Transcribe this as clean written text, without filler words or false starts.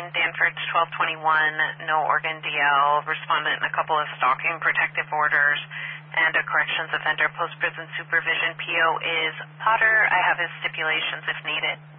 Danford's 1221, no Oregon DL, respondent in a couple of stalking protective orders, and a corrections offender post-prison supervision. PO is Potter. I have his stipulations if needed.